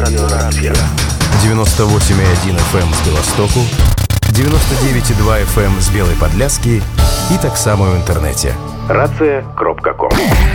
радиорация. 98,1 FM з Білостоку, 99,2 FM з Білої Подляски і так само в інтернеті. Рація.ком